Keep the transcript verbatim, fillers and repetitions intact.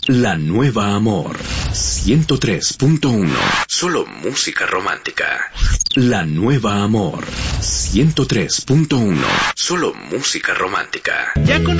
La Nueva Amor ciento tres punto uno. Solo música romántica. La Nueva Amor ciento tres punto uno. Solo música romántica. Ya con